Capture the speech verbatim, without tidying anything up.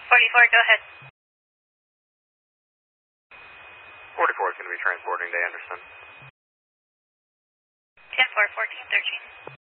forty-four, go ahead. forty-four is going to be transporting to Anderson. ten four, fourteen, thirteen.